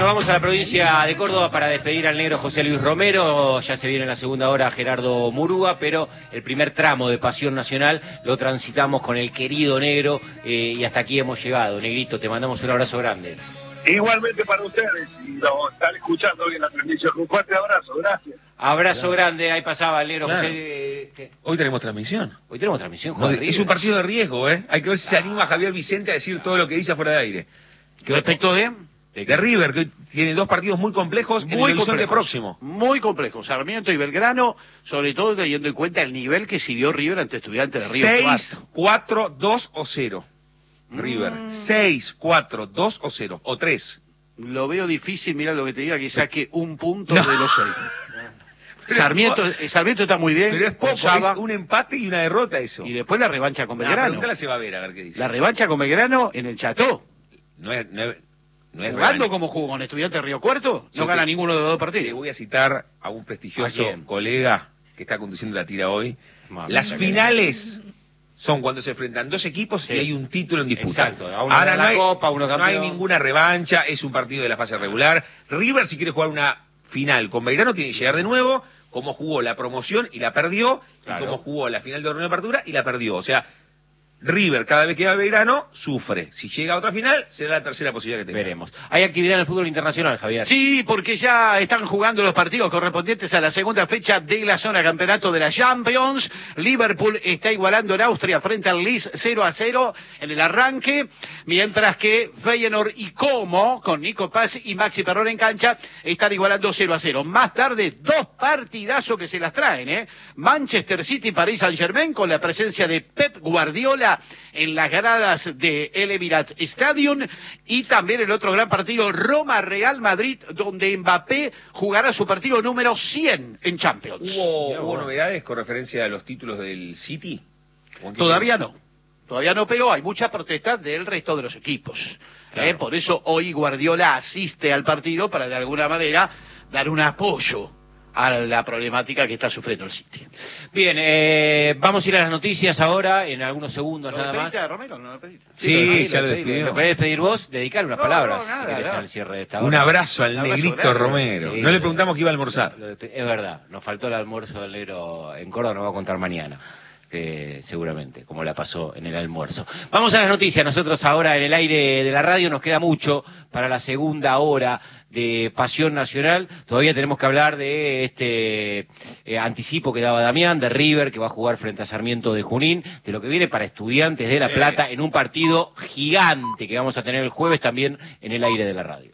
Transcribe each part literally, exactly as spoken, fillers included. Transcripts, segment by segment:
nos vamos a la provincia de Córdoba para despedir al negro José Luis Romero. Ya se viene en la segunda hora Gerardo Murúa, pero el primer tramo de Pasión Nacional lo transitamos con el querido negro eh, y hasta aquí hemos llegado. Negrito, te mandamos un abrazo grande. Igualmente para ustedes, y lo están escuchando hoy en la transmisión. Un fuerte abrazo, gracias. Abrazo claro. grande, ahí pasaba el negro Claro. José. ¿Qué? Hoy tenemos transmisión. Hoy tenemos transmisión, No, Juan es un partido de riesgo, ¿eh? Hay que ver si se anima Javier Vicente a decir todo lo que dice fuera de aire. Respecto de... De River, que tiene dos partidos muy complejos en el horizonte próximo. Muy complejos. Sarmiento y Belgrano, sobre todo teniendo en cuenta el nivel que siguió River ante Estudiantes de Río seis, cuatro, dos o cero. River. seis, cuatro, dos o cero. O tres. Lo veo difícil, mira lo que te diga, que saque un punto No. de los seis. Sarmiento, eh, Sarmiento está muy bien. Pero es poco, Saba, es un empate y una derrota eso. y después la revancha con No, Belgrano. pregúntale a Sebavera a ver qué dice. La revancha con Belgrano en el Cható. No es, no es, no es Jugando revancha. como jugó con Estudiantes de Río Cuarto, Yo no gana te- ninguno de los dos Te partidos. voy a citar a un ¿A prestigioso quién? colega que está conduciendo la tira hoy. Mamita Las querida. finales son cuando se enfrentan dos equipos Sí. y hay un título en disputa. Exacto, a uno Ahora gana no la hay, Copa, uno no hay campeón. ninguna revancha, es un partido de la fase regular. River, si quiere jugar una final con Belgrano, tiene que llegar de nuevo, como jugó la promoción y la perdió, Claro. y como jugó la final de torneo de apertura y la perdió. O sea, River, cada vez que va a Belgrano, sufre. Si llega a otra final, será la tercera posibilidad que tenga. Veremos. Hay actividad en el fútbol internacional, Javier. Sí, porque ya están jugando los partidos correspondientes a la segunda fecha de la zona campeonato de la Champions. Liverpool está igualando en Austria frente al Leeds cero a cero en el arranque, mientras que Feyenoord y Como, con Nico Paz y Maxi Perrón en cancha, están igualando cero a cero. Más tarde, dos partidazos que se las traen, ¿eh? Manchester City y Paris Saint-Germain, con la presencia de Pep Guardiola en las gradas de el Emirates Stadium, y también el otro gran partido Roma-Real Madrid, donde Mbappé jugará su partido número cien en Champions. ¿Hubo, Mirá hubo vos. novedades con referencia a los títulos del City? ¿O en qué Todavía quedó? no, todavía no, pero hay mucha protesta del resto de los equipos. Claro. ¿eh? Por eso hoy Guardiola asiste al partido para de alguna manera dar un apoyo a la problemática que está sufriendo el City. Bien, eh, vamos a ir a las noticias ahora, en algunos segundos ¿Lo nada más. despediste a Romero? ¿No lo despediste? Sí, lo despedí, ya lo despedí. despidió. ¿Me querés despedir vos? Dedicar unas No, palabras, no, nada, si querés, nada. al cierre de esta Un hora. abrazo al Un abrazo negrito grande. Romero. Sí, no le lo- preguntamos que iba a almorzar. Lo de- Es verdad, nos faltó el almuerzo del negro en Córdoba, nos va a contar mañana. Eh, seguramente, como la pasó en el almuerzo. Vamos a las noticias, nosotros ahora en el aire de la radio nos queda mucho para la segunda hora de Pasión Nacional. Todavía tenemos que hablar de este eh, anticipo que daba Damián, de River, que va a jugar frente a Sarmiento de Junín, de lo que viene para Estudiantes de La Plata en un partido gigante que vamos a tener el jueves también en el aire de la radio.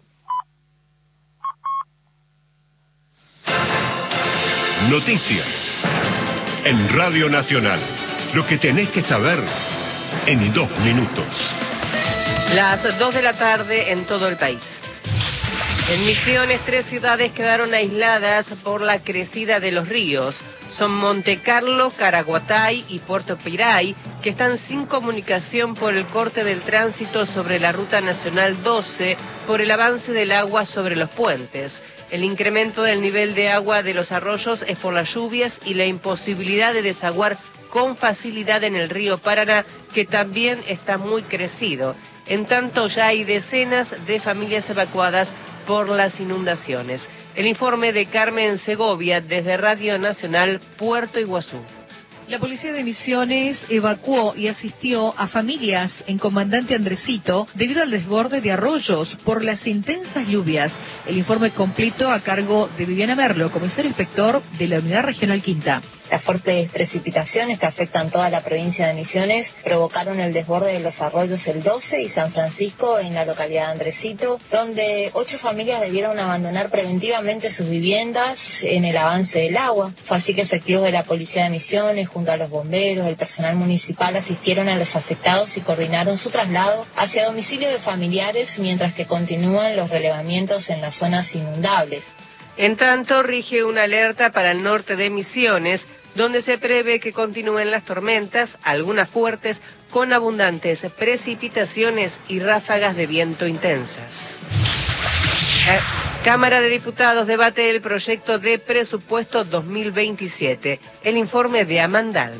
Noticias en Radio Nacional. Lo que tenés que saber en dos minutos. Las dos de la tarde en todo el país. En Misiones, tres ciudades quedaron aisladas por la crecida de los ríos. Son Montecarlo, Caraguatay y Puerto Piray, que están sin comunicación por el corte del tránsito sobre la Ruta Nacional doce por el avance del agua sobre los puentes. El incremento del nivel de agua de los arroyos es por las lluvias y la imposibilidad de desaguar con facilidad en el río Paraná, que también está muy crecido. En tanto, ya hay decenas de familias evacuadas por las inundaciones. El informe de Carmen Segovia desde Radio Nacional, Puerto Iguazú. La policía de Misiones evacuó y asistió a familias en Comandante Andresito debido al desborde de arroyos por las intensas lluvias. El informe completo a cargo de Viviana Merlo, comisario inspector de la Unidad Regional Quinta. Las fuertes precipitaciones que afectan toda la provincia de Misiones provocaron el desborde de los arroyos El doce y San Francisco en la localidad de Andresito, donde ocho familias debieron abandonar preventivamente sus viviendas en el avance del agua. Fue así que efectivos de la Policía de Misiones, junto a los bomberos, el personal municipal, asistieron a los afectados y coordinaron su traslado hacia domicilio de familiares, mientras que continúan los relevamientos en las zonas inundables. En tanto, rige una alerta para el norte de Misiones, donde se prevé que continúen las tormentas, algunas fuertes, con abundantes precipitaciones y ráfagas de viento intensas. Eh, Cámara de Diputados debate el proyecto de presupuesto dos mil veintisiete. El informe de Amanda Alma.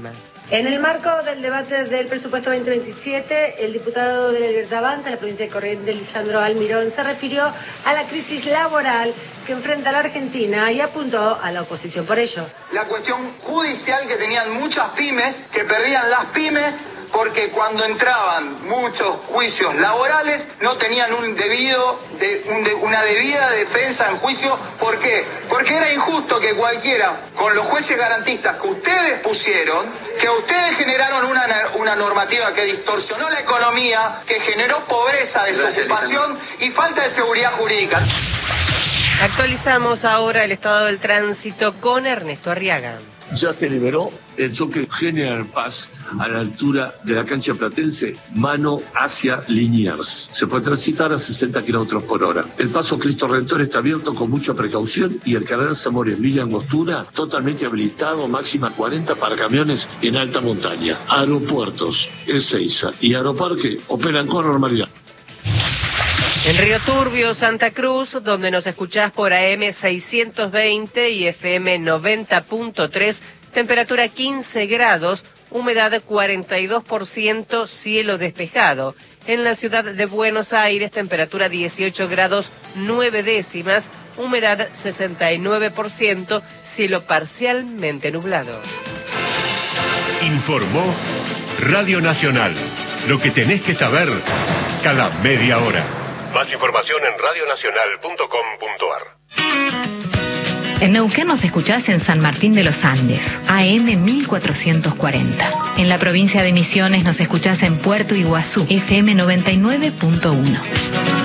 En el marco del debate del presupuesto veinte veintisiete, el diputado de la Libertad Avanza, de la provincia de Corrientes, Lisandro Almirón, se refirió a la crisis laboral que enfrenta la Argentina y apuntó a la oposición por ello. La cuestión judicial que tenían muchas pymes, que perdían las pymes porque cuando entraban muchos juicios laborales no tenían un debido, de, un de, una debida defensa en juicio. ¿Por qué? Porque era injusto que cualquiera, con los jueces garantistas que ustedes pusieron, que ustedes generaron una, una normativa que distorsionó la economía, que generó pobreza, desocupación y falta de seguridad jurídica. Actualizamos ahora el estado del tránsito con Ernesto Arriaga. Ya se liberó el choque General Paz a la altura de la cancha platense, mano hacia Liniers. Se puede transitar a sesenta kilómetros por hora. El paso Cristo Redentor está abierto con mucha precaución y el canal Zamora en Villa Angostura totalmente habilitado, máxima cuarenta para camiones en alta montaña. Aeropuertos, Ezeiza y Aeroparque operan con normalidad. En Río Turbio, Santa Cruz, donde nos escuchás por A M seiscientos veinte y F M noventa punto tres, temperatura quince grados, humedad cuarenta y dos por ciento, cielo despejado. En la ciudad de Buenos Aires, temperatura dieciocho grados, nueve décimas, humedad sesenta y nueve por ciento, cielo parcialmente nublado. Informó Radio Nacional. Lo que tenés que saber cada media hora. Más información en radionacional punto com punto ar. En Neuquén nos escuchás en San Martín de los Andes, A M mil cuatrocientos cuarenta. En la provincia de Misiones nos escuchás en Puerto Iguazú, F M noventa y nueve punto uno.